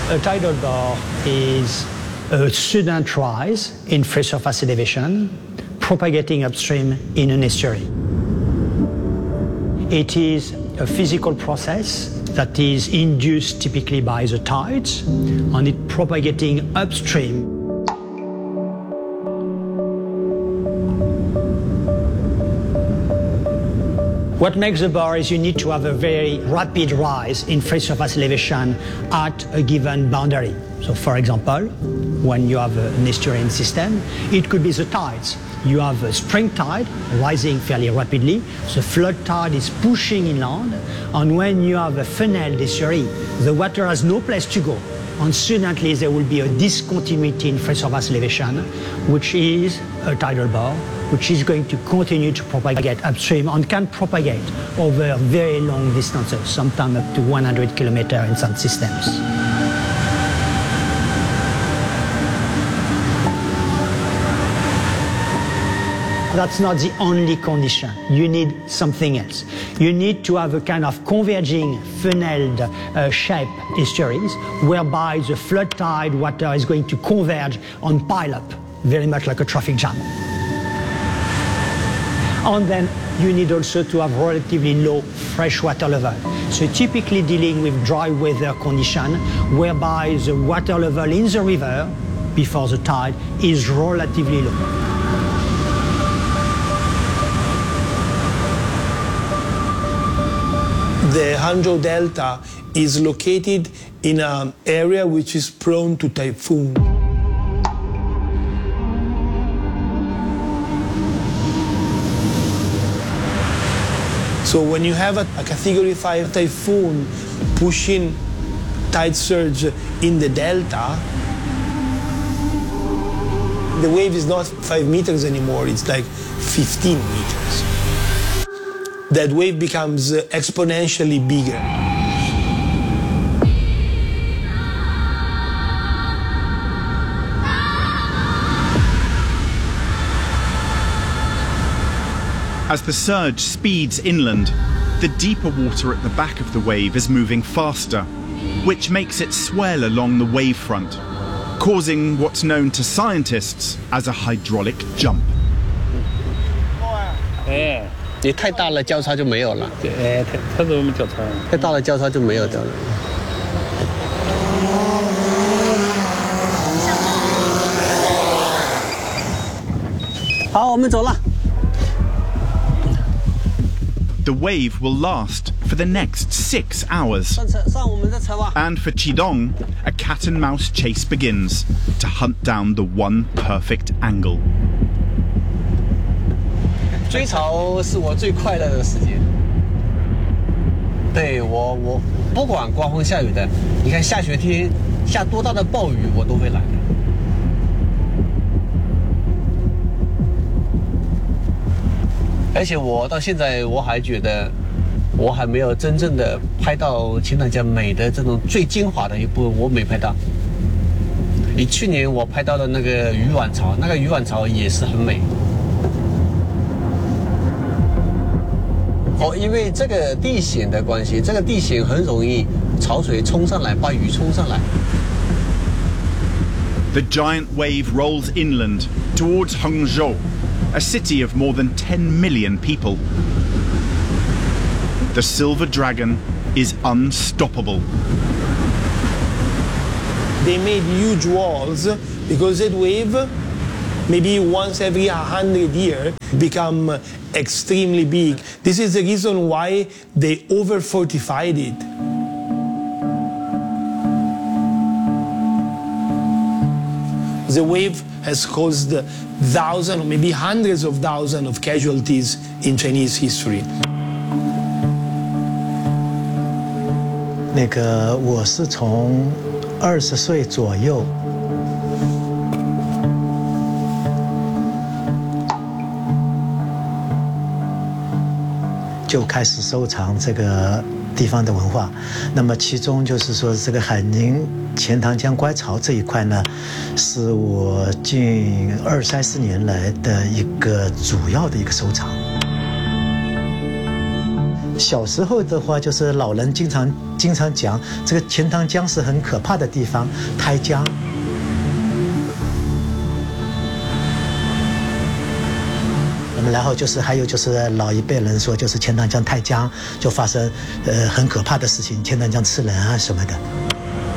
A tidal bore is a sudden rise in free surface elevation propagating upstream in an estuary. It is a physical process that is induced typically by the tides and it propagating upstream. What makes a bore is you need to have a very rapid rise in free surface elevation at a given boundary. So for example, when you have an estuarine system, it could be the tides. You have a spring tide rising fairly rapidly, the flood tide is pushing inland, and when you have a funneled estuary, the water has no place to go. And suddenly there will be a discontinuity in free surface elevation, which is a tidal bore, which is going to continue to propagate upstream and can propagate over very long distances, sometimes up to 100 kilometers in some systems. That's not the only condition. You need something else. You need to have a kind of converging funneled shape estuaries whereby the flood tide water is going to converge and pile up, very much like a traffic jam. And then you need also to have relatively low freshwater level. So typically dealing with dry weather condition whereby the water level in the river before the tide is relatively low. The Hangzhou Delta is located in an area which is prone to typhoon. So when you have a Category 5 typhoon pushing tide surge in the delta, the wave is not 5 meters anymore, it's like 15 meters. That wave becomes exponentially bigger. As the surge speeds inland, the deeper water at the back of the wave is moving faster, which makes it swell along the wavefront, causing what's known to scientists as a hydraulic jump. 你太大了，交叉就没有了。 太多没交叉。 太大了，交叉就没有掉了。好，我们走了。 The wave will last for the next 6 hours. And for Qidong, a cat and mouse chase begins to hunt down the one perfect angle. 追潮是我最快乐的时间。对我不管刮风下雨的，你看下雪天下多大的暴雨我都会来。而且我到现在我还觉得我还没有真正的拍到青塘江美的这种最精华的一部分，我没拍到。你去年我拍到的那个渔碗槽，那个渔碗槽也是很美。哦，因为这个地形的关系，这个地形很容易潮水冲上来，把鱼冲上来。 The giant wave rolls inland towards Hangzhou, a city of more than 10 million people. The Silver Dragon is unstoppable. They made huge walls because that wave, maybe once every 100 years, become extremely big. This is the reason why they over-fortified it. The wave has caused thousands, maybe hundreds of thousands of casualties in Chinese history. 那个我是从20岁左右就开始收藏这个地方的文化，那么其中就是说这个海宁钱塘江观潮这一块呢，是我近20-30年来的一个主要的一个收藏。 小时候的话，就是老人经常讲，这个钱塘江是很可怕的地方，胎江。那么然后就是还有就是老一辈人说，就是钱塘江、太江就发生很可怕的事情，钱塘江吃人啊什么的。